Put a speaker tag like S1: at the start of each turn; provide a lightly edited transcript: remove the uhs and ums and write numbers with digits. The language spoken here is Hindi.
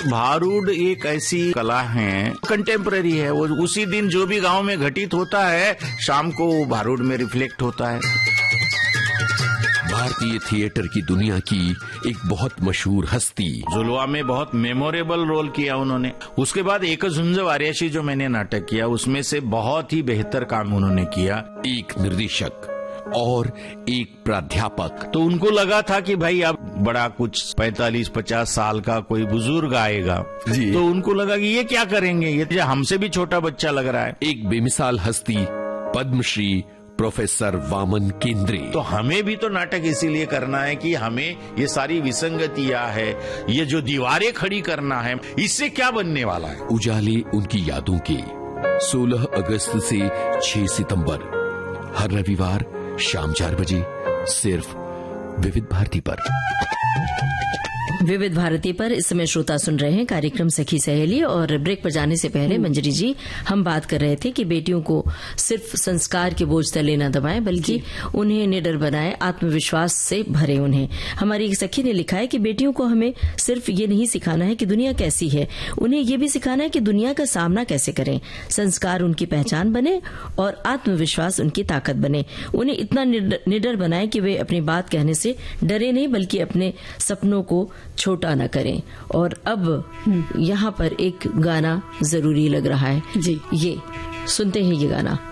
S1: भारूड एक ऐसी कला है, कंटेम्पररी है। वो उसी दिन जो भी गांव में घटित होता है, शाम को भारूड में रिफ्लेक्ट होता है।
S2: भारतीय थिएटर की दुनिया की एक बहुत मशहूर हस्ती।
S1: जुलवा में बहुत मेमोरेबल रोल किया उन्होंने। उसके बाद एक झुंज वार्याशी जो मैंने नाटक किया, उसमें से बहुत ही बेहतर काम उन्होंने किया।
S2: एक निर्देशक और एक प्राध्यापक।
S1: तो उनको लगा था कि भाई अब बड़ा कुछ 45-50 साल का कोई बुजुर्ग आएगा, तो उनको लगा कि ये क्या करेंगे, ये हमसे भी छोटा बच्चा लग रहा है।
S2: एक बेमिसाल हस्ती, पद्मश्री प्रोफेसर वामन केंद्रे।
S1: तो हमें भी तो नाटक इसीलिए करना है कि हमें ये सारी विसंगतियां है, ये जो दीवारें खड़ी करना है, इससे क्या बनने वाला है।
S2: उजाले उनकी यादों के 16 अगस्त से 6 सितंबर हर रविवार शाम 4 बजे सिर्फ विविध भारती पर।
S3: विविध भारती पर इस समय श्रोता सुन रहे हैं कार्यक्रम सखी सहेली। और ब्रेक पर जाने से पहले मंजरी जी, हम बात कर रहे थे कि बेटियों को सिर्फ संस्कार के बोझ तले न दबाएं, बल्कि उन्हें निडर बनाएं, आत्मविश्वास से भरे उन्हें। हमारी एक सखी ने लिखा है कि बेटियों को हमें सिर्फ ये नहीं सिखाना है कि दुनिया कैसी है, उन्हें ये भी सिखाना है कि दुनिया का सामना कैसे करें। संस्कार उनकी पहचान बने और आत्मविश्वास उनकी ताकत बने। उन्हें इतना निडर बनाएं कि वे अपनी बात कहने से डरे नहीं, बल्कि अपने सपनों को छोटा न करें। और अब यहाँ पर एक गाना जरूरी लग रहा है जी, ये सुनते हैं ये गाना।